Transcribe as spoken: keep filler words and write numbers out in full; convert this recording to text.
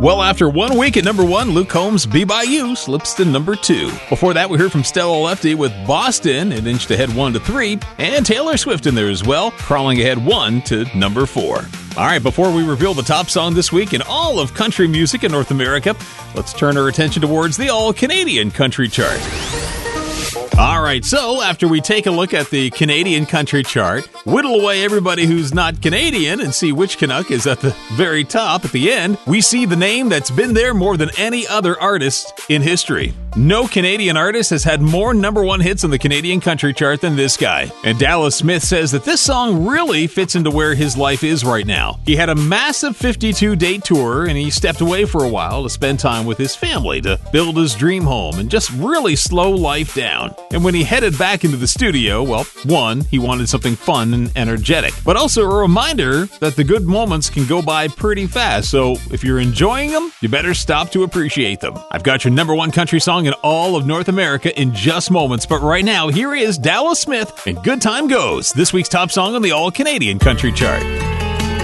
Well, after one week at number one, Luke Combs' Be By You slips to number two. Before that, we heard from Stella Lefty with Boston. It inched ahead one to three. And Taylor Swift in there as well, crawling ahead one to number four. All right, before we reveal the top song this week in all of country music in North America, let's turn our attention towards the all-Canadian country chart. All right, so after we take a look at the Canadian country chart, whittle away everybody who's not Canadian and see which Canuck is at the very top at the end, we see the name that's been there more than any other artist in history. No Canadian artist has had more number one hits on the Canadian country chart than this guy. And Dallas Smith says that this song really fits into where his life is right now. He had a massive fifty-two date tour and he stepped away for a while to spend time with his family, to build his dream home and just really slow life down. And when he headed back into the studio, well, one, he wanted something fun and energetic, but also a reminder that the good moments can go by pretty fast. So if you're enjoying them, you better stop to appreciate them. I've got your number one country song in all of North America in just moments, but right now, here is Dallas Smith and Good Time Goes, this week's top song on the all-Canadian country chart.